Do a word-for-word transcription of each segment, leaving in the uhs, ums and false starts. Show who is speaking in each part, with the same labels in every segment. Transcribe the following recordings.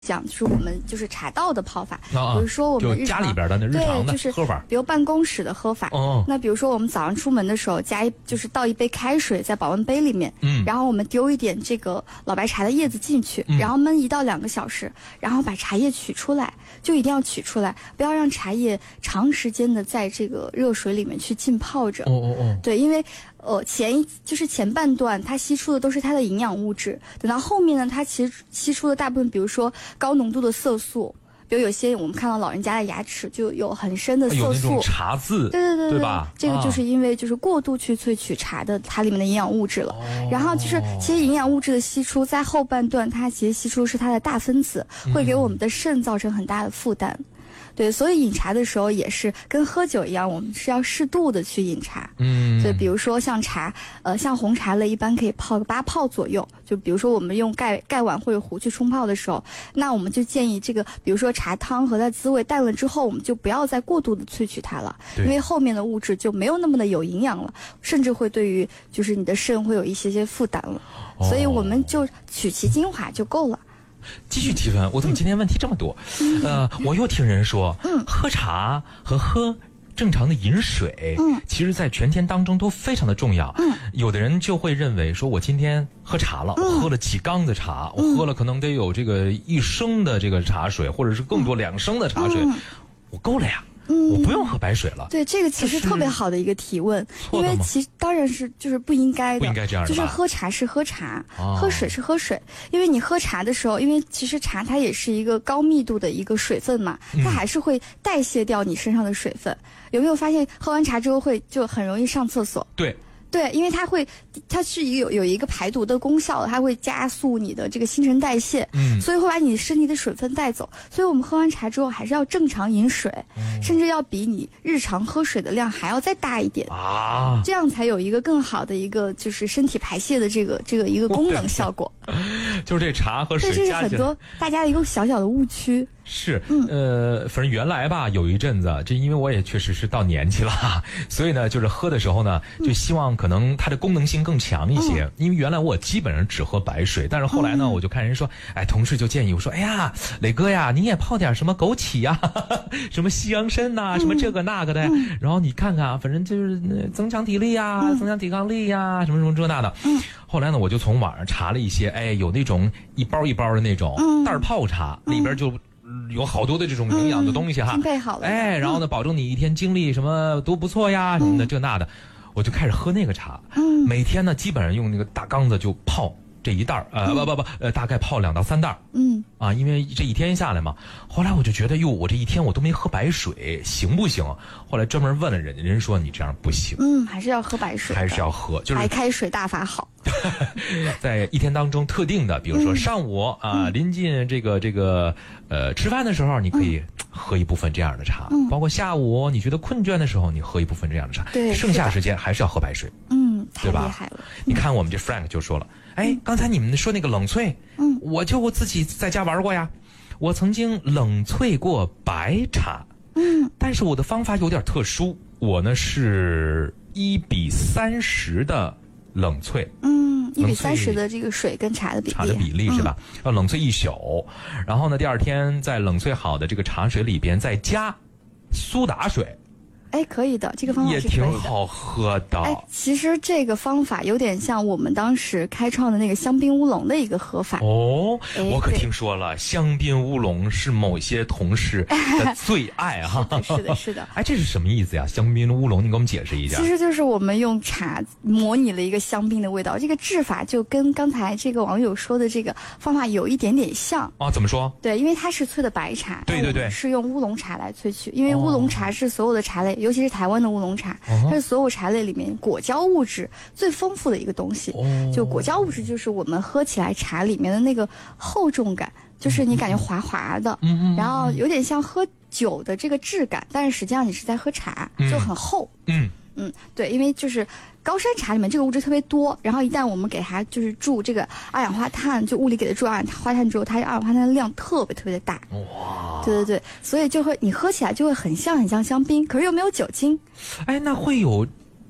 Speaker 1: 讲就是我们就是茶道的泡法，
Speaker 2: 啊、
Speaker 1: 比如说我们日
Speaker 2: 就家里边的那日常的
Speaker 1: 就是
Speaker 2: 喝法，
Speaker 1: 比如办公室的喝法。
Speaker 2: 哦，
Speaker 1: 那比如说我们早上出门的时候，加一就是倒一杯开水在保温杯里面，
Speaker 2: 嗯，
Speaker 1: 然后我们丢一点这个老白茶的叶子进去，
Speaker 2: 嗯、
Speaker 1: 然后焖一到两个小时，然后把茶叶取出来，就一定要取出来，不要让茶叶长时间的在这个热水里面去浸泡着。
Speaker 2: 哦哦哦，
Speaker 1: 对，因为。呃，前一就是前半段，它吸出的都是它的营养物质，等到后面呢，它其实吸出的大部分，比如说高浓度的色素，比如有些我们看到老人家的牙齿就有很深的色素，
Speaker 2: 有那种茶渍，
Speaker 1: 对对对 对,
Speaker 2: 对吧？
Speaker 1: 这个就是因为就是过度去萃取茶的它里面的营养物质了。哦、然后就是其实营养物质的吸出，在后半段它其实吸出是它的大分子，会给我们的肾造成很大的负担。嗯对，所以饮茶的时候也是跟喝酒一样，我们是要适度的去饮茶。嗯，对，比如说像茶，呃，像红茶类一般可以泡个八泡左右。就比如说我们用盖盖碗或者壶去冲泡的时候，那我们就建议这个，比如说茶汤和它滋味淡了之后，我们就不要再过度的萃取它了，因为后面的物质就没有那么的有营养了，甚至会对于就是你的肾会有一些些负担了。哦、所以我们就取其精华就够了。
Speaker 2: 继续提问，我怎么今天问题这么多？嗯、呃，我又听人说，嗯，喝茶和喝正常的饮水，嗯，其实在全天当中都非常的重要。嗯，有的人就会认为说，我今天喝茶了，嗯、我喝了几缸的茶，嗯、我喝了可能得有这个一升的这个茶水，或者是更多两升的茶水，嗯、我够了呀。嗯，我不用喝白水了。
Speaker 1: 对，这个其实特别好的一个提问，因为其实当然是就是不应该的，
Speaker 2: 不应该这样的，
Speaker 1: 就是喝茶是喝茶，哦、喝水是喝水。因为你喝茶的时候，因为其实茶它也是一个高密度的一个水分嘛，它还是会代谢掉你身上的水分。嗯、有没有发现喝完茶之后会就很容易上厕所？
Speaker 2: 对。
Speaker 1: 对，因为它会，它是有有一个排毒的功效，它会加速你的这个新陈代谢，嗯，所以会把你身体的水分带走。所以我们喝完茶之后还是要正常饮水，嗯、甚至要比你日常喝水的量还要再大一点啊，这样才有一个更好的一个就是身体排泄的这个这个一个功能效果。
Speaker 2: 就是这茶和水加起来，
Speaker 1: 这是很多大家的一个小小的误区。
Speaker 2: 是，嗯、呃，反正原来吧，有一阵子，这因为我也确实是到年纪了，所以呢，就是喝的时候呢，就希望可能它的功能性更强一些。嗯、因为原来我基本上只喝白水，但是后来呢，嗯、我就看人说，哎，同事就建议我说，哎呀，磊哥呀，你也泡点什么枸杞呀，什么西洋参呐、啊，什么这个那个的，嗯、然后你看看啊，反正就是增强体力呀，嗯、增强抵抗力呀，什么什么这那的。嗯、后来呢，我就从网上查了一些，哎，有那种一包一包的那种袋泡茶，嗯、里边就。有好多的这种营养的东西哈，
Speaker 1: 拼配好了，
Speaker 2: 哎，然后呢，保证你一天精力什么都不错呀，什么的这那的，我就开始喝那个茶，嗯，每天呢基本上用那个大缸子就泡这一袋儿，呃，不不不，呃，大概泡两到三袋儿，嗯，啊，因为这一天下来嘛，后来我就觉得，哟，我这一天我都没喝白水，行不行？后来专门问了人家，人说你这样不行，
Speaker 1: 嗯，还是要喝白水，
Speaker 2: 还是要喝，就是
Speaker 1: 白开水大法好。
Speaker 2: 在一天当中特定的，比如说上午啊，嗯、临近这个这个呃吃饭的时候，你可以喝一部分这样的茶，嗯、包括下午你觉得困倦的时候，你喝一部分这样的茶，
Speaker 1: 对，
Speaker 2: 剩下时间还是要喝白水，
Speaker 1: 嗯，
Speaker 2: 对吧？
Speaker 1: 太厉害了。
Speaker 2: 你看我们这 Frank 就说了，哎，刚才你们说那个冷萃，嗯，我就我自己在家玩过呀，我曾经冷萃过白茶，嗯，但是我的方法有点特殊，我呢是一比三十的。冷萃，
Speaker 1: 嗯，一比三十的这个水跟茶的比例，
Speaker 2: 茶的比例是吧？要冷萃一宿，然后呢，第二天在冷萃好的这个茶水里边再加苏打水。
Speaker 1: 哎，可以的，这个方法是可以的，
Speaker 2: 也挺好喝的。
Speaker 1: 哎，其实这个方法有点像我们当时开创的那个香槟乌龙的一个喝法。
Speaker 2: 哦，我可听说了，香槟乌龙是某些同事的最爱哈。
Speaker 1: 是的，是的，是的。
Speaker 2: 哎，这是什么意思呀？香槟乌龙，你给我们解释一下。
Speaker 1: 其实就是我们用茶模拟了一个香槟的味道，这个制法就跟刚才这个网友说的这个方法有一点点像。
Speaker 2: 啊，怎么说？
Speaker 1: 对，因为它是萃的白茶，
Speaker 2: 对对对，
Speaker 1: 是用乌龙茶来萃取，因为乌龙茶是所有的茶类。尤其是台湾的乌龙茶，它是所有茶类里面果胶物质最丰富的一个东西。哦、就果胶物质就是我们喝起来茶里面的那个厚重感，就是你感觉滑滑的，嗯、然后有点像喝酒的这个质感，但是实际上你是在喝茶，就很厚。嗯嗯，对，因为就是高山茶里面这个物质特别多，然后一旦我们给它就是注这个二氧化碳，就物理给它注二氧化碳之后，它二氧化碳的量特别特别的大。哇！对对对，所以就会你喝起来就会很像很像香槟，可是又没有酒精。
Speaker 2: 哎，那会有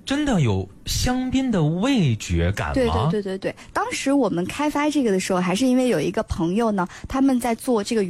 Speaker 2: 真的有香槟的味觉感吗？
Speaker 1: 对对对对对，当时我们开发这个的时候，还是因为有一个朋友呢，他们在做这个